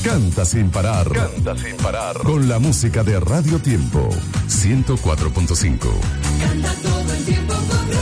Canta sin parar. Canta sin parar. Con la música de Radio Tiempo 104.5. Canta todo el tiempo con